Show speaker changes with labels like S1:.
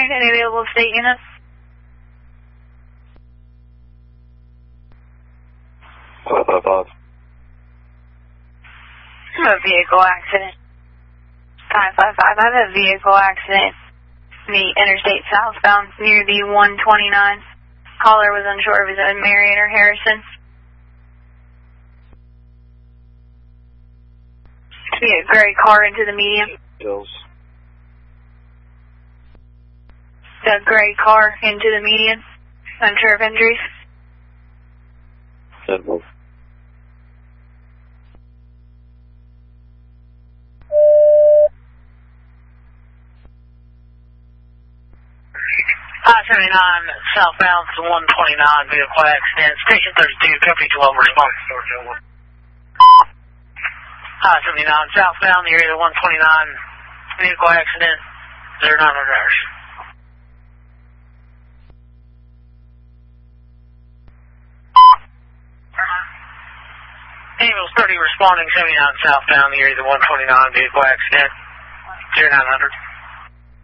S1: afternoon. Any available state units? A vehicle accident. 555. I have a vehicle accident. The interstate southbound near the 129. Caller was unsure if it was Marion or Harrison. See a gray car into the median.
S2: Bills.
S1: The gray car into the median. Unsure of injuries.
S2: Simple.
S3: I-79 southbound to 129 vehicle accident. Station 32, Company 12 response. I-79 southbound, the area of 129 vehicle accident. 0900 hours. Ambulance 30 responding 79 southbound, the area of the 129 vehicle accident. 0900.